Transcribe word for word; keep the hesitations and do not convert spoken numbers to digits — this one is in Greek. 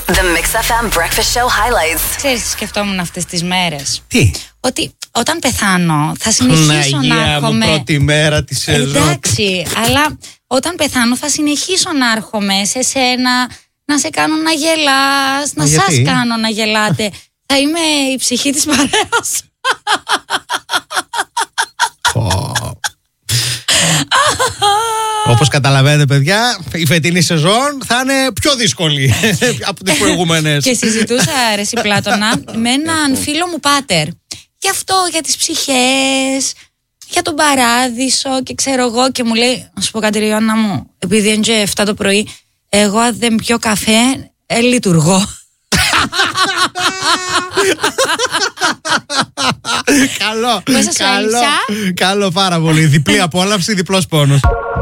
The Mix εφ εμ Breakfast Show Highlights. Ξέρεις τι σκεφτόμουν αυτές τις μέρες? Τι? Ότι όταν πεθάνω θα συνεχίσω να έρχομαι. Μου, πρώτη μέρα της σεζόν. Εντάξει, αλλά όταν πεθάνω θα συνεχίσω να έρχομαι σε σένα, να σε κάνω να γελάς, να γιατί? σας κάνω να γελάτε. Θα είμαι η ψυχή της παρέας. Όπως καταλαβαίνετε, παιδιά, η φετινή σεζόν θα είναι πιο δύσκολη από τις προηγούμενες. Και συζητούσα, ρε εσύ Πλάτωνα, με έναν φίλο μου πάτερ. Γι' αυτό, για τις ψυχές, για τον παράδεισο και ξέρω εγώ. Και μου λέει, να σου πω κάτι, Ριώνα μου, επειδή είναι και εφτά το πρωί, εγώ αν δεν πιω καφέ, ε, λειτουργώ. Καλό, Πώς σας καλό, έλειψα? καλό πάρα πολύ. Διπλή απόλαυση, διπλός πόνος.